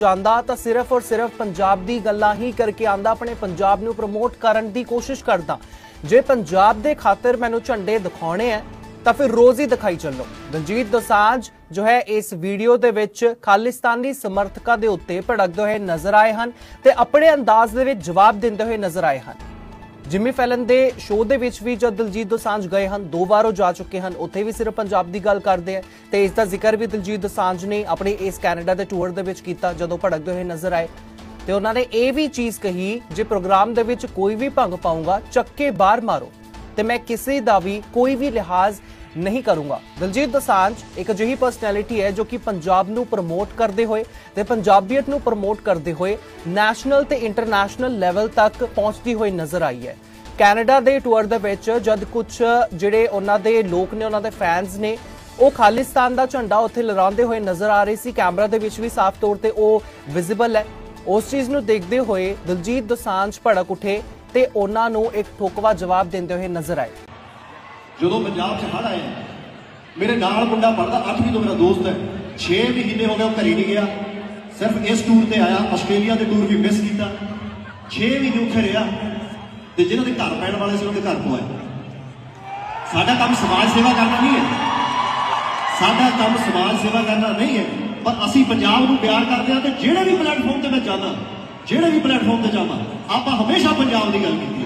ਜਾਂਦਾ ਤਾਂ ਸਿਰਫ ਔਰ ਸਿਰਫ ਪੰਜਾਬ ਦੀ ਗੱਲਾਂ ਹੀ ਕਰਕੇ ਆਂਦਾ, ਆਪਣੇ ਪੰਜਾਬ ਨੂੰ ਪ੍ਰਮੋਟ ਕਰਨ ਦੀ ਕੋਸ਼ਿਸ਼ ਕਰਦਾ। ਜੇ ਪੰਜਾਬ ਦੇ ਖਾਤਰ ਮੈਨੂੰ ਝੰਡੇ ਦਿਖਾਉਣੇ ਆ ਤਾਂ ਫਿਰ ਰੋਜ਼ ਹੀ ਦਿਖਾਈ ਚੱਲੋ। ਦਲਜੀਤ ਦੋਸਾਂਝ ਜੋ ਹੈ ਇਸ ਵੀਡੀਓ ਦੇ ਵਿੱਚ ਖਾਲਿਸਤਾਨੀ ਸਮਰਥਕਾਂ ਦੇ ਉੱਤੇ ਭੜਕਦੇ ਹੋਏ ਨਜ਼ਰ ਆਏ ਹਨ ਤੇ ਆਪਣੇ ਅੰਦਾਜ਼ ਦੇ ਵਿੱਚ ਜਵਾਬ ਦਿੰਦੇ ਹੋਏ ਨਜ਼ਰ ਆਏ ਹਨ। ਜਿਮੀ ਫੈਲਨ ਦੇ ਸ਼ੋਅ ਦੇ ਵਿੱਚ ਵੀ ਜਦ ਦਲਜੀਤ ਦੋਸਾਂਝ ਗਏ ਹਨ, 2 ਵਾਰ ਉਹ ਜਾ ਚੁੱਕੇ ਹਨ, ਉੱਥੇ ਵੀ ਸਿਰਫ ਪੰਜਾਬ ਦੀ ਗੱਲ ਕਰਦੇ ਆ ਤੇ ਇਸ ਦਾ ਜ਼ਿਕਰ ਵੀ ਦਲਜੀਤ ਦੋਸਾਂਝ ਨੇ ਆਪਣੇ ਇਸ ਕੈਨੇਡਾ ਦੇ ਟੂਰ ਦੇ ਵਿੱਚ ਕੀਤਾ ਜਦੋਂ ਭੜਕਦੇ ਹੋਏ ਨਜ਼ਰ ਆਏ। ਤੇ ਉਹਨਾਂ ਨੇ ਇਹ ਵੀ ਚੀਜ਼ ਕਹੀ, ਜੇ ਪ੍ਰੋਗਰਾਮ ਦੇ ਵਿੱਚ ਕੋਈ ਵੀ ਭੰਗ ਪਾਊਗਾ ਚੱਕੇ ਬਾਹਰ ਮਾਰੋ ਤੇ ਮੈਂ ਕਿਸੇ ਦਾ ਵੀ ਕੋਈ ਵੀ ਲਿਹਾਜ਼ नहीं करूंगा। दलजीत दोसांझ एक अजिही परसनैलिटी है जो कि पंजाब नू प्रमोट करते हुए ते पंजाबियत नू प्रमोट करते हुए नैशनल ते इंटरनैशनल लैवल तक पहुंचती हुई नजर आई है। कैनेडा दे टूर दे विच जद कुछ जिहड़े उन्हां दे लोक ने, उन्हां दे फैंस ने, ਉਹ ਖਾਲਿਸਤਾਨ ਦਾ ਝੰਡਾ ਉੱਥੇ ਲਹਿਰਾਉਂਦੇ ਹੋਏ ਨਜ਼ਰ ਆ ਰਹੇ ਸੀ। ਕੈਮਰਾ ਦੇ ਵਿੱਚ ਵੀ ਸਾਫ਼ ਤੌਰ ਤੇ ਉਹ ਵਿਜ਼ੀਬਲ ਹੈ। ਉਸ ਚੀਜ਼ ਨੂੰ ਦੇਖਦੇ ਹੋਏ ਦਲਜੀਤ ਦੋਸਾਂਝ ਭੜਕ ਉੱਠੇ ਤੇ ਉਹਨਾਂ ਨੂੰ ਇੱਕ ਠੋਕਵਾ ਜਵਾਬ ਦਿੰਦੇ ਹੋਏ ਨਜ਼ਰ ਆਏ। ਜਦੋਂ ਪੰਜਾਬ 'ਚ ਹੜ੍ਹ ਆਏ, ਮੇਰੇ ਨਾਲ ਮੁੰਡਾ ਪੜ੍ਹਦਾ 8ਵੀਂ ਤੋਂ, ਮੇਰਾ ਦੋਸਤ ਹੈ, 6 ਮਹੀਨੇ ਹੋ ਗਏ ਉਹ ਘਰੇ ਨਹੀਂ ਗਿਆ। ਸਿਰਫ ਇਸ ਟੂਰ ਤੇ ਆਇਆ, ਆਸਟ੍ਰੇਲੀਆ ਦੇ ਟੂਰ ਵੀ ਮਿਸ ਕੀਤਾ। 6 ਮਹੀਨੇ ਉੱਥੇ ਰਿਹਾ ਤੇ ਜਿਹਨਾਂ ਦੇ ਘਰ ਪੈਣ ਵਾਲੇ ਸੀ ਉਹਨਾਂ ਦੇ ਘਰ ਤੋਂ ਆਏ। ਸਾਡਾ ਕੰਮ ਸਮਾਜ ਸੇਵਾ ਕਰਨਾ ਨਹੀਂ ਹੈ, ਸਾਡਾ ਕੰਮ ਸਮਾਜ ਸੇਵਾ ਕਰਨਾ ਨਹੀਂ ਹੈ, ਪਰ ਅਸੀਂ ਪੰਜਾਬ ਨੂੰ ਪਿਆਰ ਕਰਦੇ ਹਾਂ ਤੇ ਜਿਹੜੇ ਵੀ ਪਲੇਟਫਾਰਮ ਤੇ ਮੈਂ ਜਾਂਦਾ, ਜਿਹੜੇ ਵੀ ਪਲੇਟਫਾਰਮ ਤੇ ਜਾਵਾਂ, ਆਪਾਂ ਹਮੇਸ਼ਾ ਪੰਜਾਬ ਦੀ ਗੱਲ ਕੀਤੀ ਹੈ।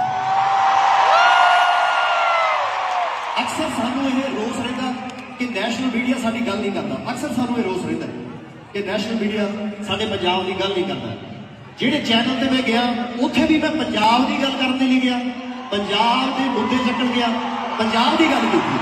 ਅਕਸਰ ਸਾਨੂੰ ਇਹ ਰੋਸ ਰਹਿੰਦਾ ਕਿ ਨੈਸ਼ਨਲ ਮੀਡੀਆ ਸਾਡੀ ਗੱਲ ਨਹੀਂ ਕਰਦਾ। ਅਕਸਰ ਸਾਨੂੰ ਇਹ ਰੋਸ ਰਹਿੰਦਾ ਕਿ ਨੈਸ਼ਨਲ ਮੀਡੀਆ ਸਾਡੇ ਪੰਜਾਬ ਦੀ ਗੱਲ ਨਹੀਂ ਕਰਦਾ। ਜਿਹੜੇ ਚੈਨਲ ਤੇ ਮੈਂ ਗਿਆ ਉੱਥੇ ਵੀ ਮੈਂ ਪੰਜਾਬ ਦੀ ਗੱਲ ਕਰਨ ਦੇ ਲਈ ਗਿਆ, ਪੰਜਾਬ ਦੇ ਮੁੱਦੇ ਚੱਕਣ ਗਿਆ, ਪੰਜਾਬ ਦੀ ਗੱਲ ਕੀਤੀ।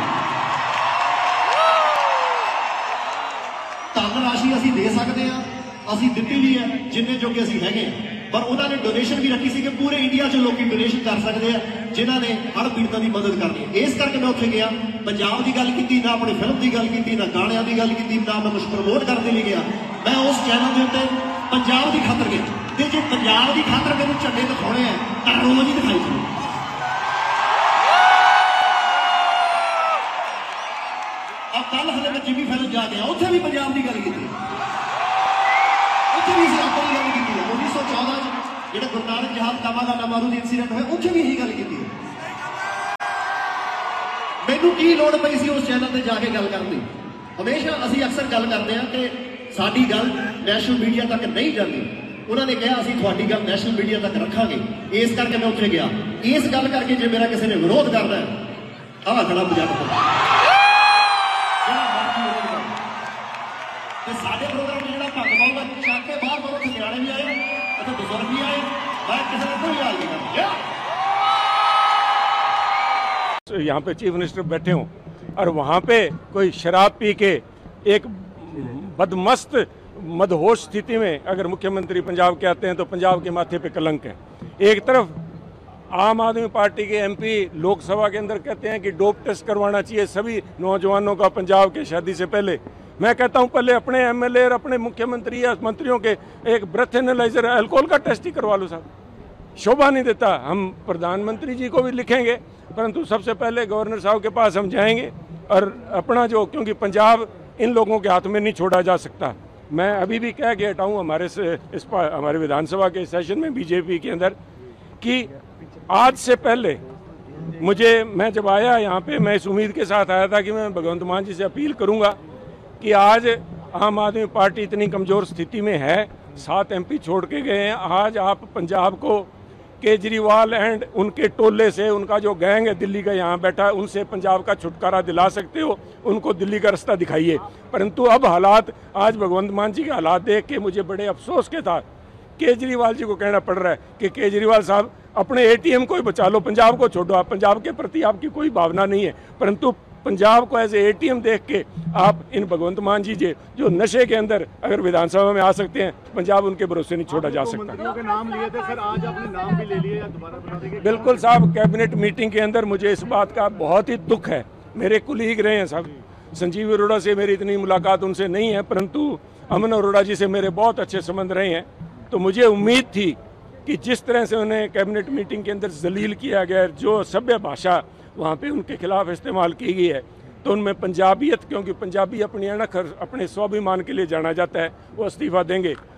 ਧਨ ਰਾਸ਼ੀ ਅਸੀਂ ਦੇ ਸਕਦੇ ਹਾਂ, ਅਸੀਂ ਦਿੱਤੀ ਵੀ ਹੈ ਜਿੰਨੇ ਜੋਗੇ ਅਸੀਂ ਹੈਗੇ, ਪਰ ਉਹਨਾਂ ਨੇ ਡੋਨੇਸ਼ਨ ਵੀ ਰੱਖੀ ਸੀ ਕਿ ਪੂਰੇ ਇੰਡੀਆ 'ਚ ਲੋਕੀ ਡੋਨੇਸ਼ਨ ਕਰ ਸਕਦੇ ਆ ਜਿਨ੍ਹਾਂ ਨੇ ਹੜ੍ਹ ਪੀੜਤਾਂ ਦੀ ਮਦਦ ਕਰਨੀ ਹੈ। ਇਸ ਕਰਕੇ ਮੈਂ ਉੱਥੇ ਗਿਆ, ਪੰਜਾਬ ਦੀ ਗੱਲ ਕੀਤੀ, ਨਾ ਆਪਣੀ ਫਿਲਮ ਦੀ ਗੱਲ ਕੀਤੀ, ਨਾ ਗਾਣਿਆਂ ਦੀ ਗੱਲ ਕੀਤੀ, ਨਾ ਮੈਂ ਕੁਛ ਪ੍ਰਮੋਟ ਕਰਨ ਦੇ ਲਈ ਗਿਆ। ਮੈਂ ਉਸ ਚੈਨਲ ਦੇ ਉੱਤੇ ਪੰਜਾਬ ਦੀ ਖਾਤਰ ਗਿਆ ਤੇ ਜੇ ਪੰਜਾਬ ਦੀ ਖਾਤਰ ਮੈਨੂੰ ਝੰਡੇ ਦਿਖਾਉਣੇ ਆ ਤਾਂ ਰੋਜ਼ ਹੀ ਦਿਖਾਈ ਜਾਓ। ਕੱਲ ਹਲੇ ਮੈਂ ਜਿਮੀ ਫੈਲਨ ਜਾ ਕੇ ਆਇਆ, ਉੱਥੇ ਵੀ ਪੰਜਾਬ ਦੀ ਗੱਲ ਕੀਤੀ, ਉੱਥੇ ਵੀ ਅਸੀਂ ਆਪਣੀ ਗੱਲ ਕੀਤੀ ਹੈ। 1914 'ਚ ਜਿਹੜਾ ਗੁਰੂ ਨਾਨਕ ਜਹਾਜ਼ ਕਾਵਾਂ ਦਾ ਨਮਾਰੂਦ ਇਨਸੀਡੈਂਟ ਹੋਇਆ, ਉੱਥੇ ਵੀ ਇਹੀ ਗੱਲ ਕੀਤੀ ਹੈ। ਮੈਨੂੰ ਕੀ ਲੋੜ ਪਈ ਸੀ ਉਸ ਚੈਨਲ ਤੇ ਜਾ ਕੇ ਗੱਲ ਕਰਨ ਦੀ? ਹਮੇਸ਼ਾ ਅਸੀਂ ਅਕਸਰ ਗੱਲ ਕਰਦੇ ਹਾਂ ਕਿ ਸਾਡੀ ਗੱਲ ਨੈਸ਼ਨਲ ਮੀਡੀਆ ਤੱਕ ਨਹੀਂ ਜਾਂਦੀ। ਉਹਨਾਂ ਨੇ ਕਿਹਾ ਅਸੀਂ ਤੁਹਾਡੀ ਗੱਲ ਨੈਸ਼ਨਲ ਮੀਡੀਆ ਤੱਕ ਰੱਖਾਂਗੇ, ਇਸ ਕਰਕੇ ਮੈਂ ਉੱਥੇ ਗਿਆ। ਇਸ ਗੱਲ ਕਰਕੇ ਜੇ ਮੇਰਾ ਕਿਸੇ ਨੇ ਵਿਰੋਧ ਕਰਦਾ ਹੈ, ਆਹ ਖੜਾ ਪੰਜਾਬ ਤੇ ਸਾਡੇ ਪ੍ਰੋਗਰਾਮ ਜਿਹੜਾ ਭੰਗ ਪਾਊਗਾ ਚੱਕ ਕੇ ਬਾਹਰ ਮਾਰੋ। ਨਿਆਣੇ ਵੀ ਆਏ ਅਤੇ ਬਜ਼ੁਰਗ ਵੀ ਆਏ, ਮੈਂ ਕਿਸੇ ਨੇ ਕੋਈ ਹਾਲ नहीं करना। यहाँ पे चीफ मिनिस्टर बैठे हों और वहाँ पे कोई शराब पी के एक बदमस्त मदहोश स्थिति में अगर मुख्यमंत्री पंजाब के आते हैं तो पंजाब के माथे पे कलंक है। एक तरफ आम आदमी पार्टी के एमपी लोकसभा के अंदर कहते हैं कि डोप टेस्ट करवाना चाहिए सभी नौजवानों का पंजाब के शादी से पहले। मैं कहता हूं पहले अपने एमएलए और अपने मुख्यमंत्री या मंत्रियों के एक ब्रेथ एनालाइजर अल्कोहल का टेस्ट ही करवा लो साहब, शोभा नहीं देता। हम प्रधानमंत्री जी को भी लिखेंगे, परंतु सबसे पहले गवर्नर साहब के पास हम जाएंगे और अपना जो, क्योंकि पंजाब इन लोगों के हाथ में नहीं छोड़ा जा सकता। मैं अभी भी कह के हटाऊँ हमारे विधानसभा के सेशन में बीजेपी के अंदर कि आज से पहले मैं जब आया यहाँ पे, मैं इस उम्मीद के साथ आया था कि मैं भगवंत मान जी से अपील करूँगा कि आज आम आदमी पार्टी इतनी कमज़ोर स्थिति में है, 7 एमपी छोड़ के गए हैं। आज आप पंजाब को केजरीवाल एंड उनके टोले से, उनका जो गैंग है दिल्ली का यहाँ बैठा है, उनसे पंजाब का छुटकारा दिला सकते हो, उनको दिल्ली का रास्ता दिखाइए। परंतु अब हालात, आज भगवंत मान जी के हालात देख के मुझे बड़े अफसोस के साथ केजरीवाल जी को कहना पड़ रहा है कि केजरीवाल साहब अपने एटीएम को ही बचा लो, पंजाब को छोड़ो। आप पंजाब के प्रति आपकी कोई भावना नहीं है, परंतु पंजाब को एज एटीएम देख के आप इन भगवंत मान जी जो नशे के अंदर अगर विधानसभा में आ सकते हैं, पंजाब उनके भरोसे नहीं छोड़ा जा सकता। मंत्रियों के नाम लिए थे सर, आज आपने नाम भी ले लिए या दोबारा बता देंगे? बिल्कुल साहब, कैबिनेट मीटिंग के अंदर मुझे इस बात का बहुत ही दुख है। मेरे कुलीग रहे हैं साहब, संजीव अरोड़ा से मेरी इतनी मुलाकात उनसे नहीं है, परंतु अमन अरोड़ा जी से मेरे बहुत अच्छे संबंध रहे हैं। तो मुझे उम्मीद थी कि जिस तरह से उन्हें कैबिनेट मीटिंग के अंदर जलील किया गया, जो सभ्य भाषा वहाँ पे उनके खिलाफ इस्तेमाल की गई है, तो उनमें पंजाबियत, क्योंकि पंजाबी अपनी अणख अपने स्वाभिमान के लिए जाना जाता है, वो इस्तीफा देंगे।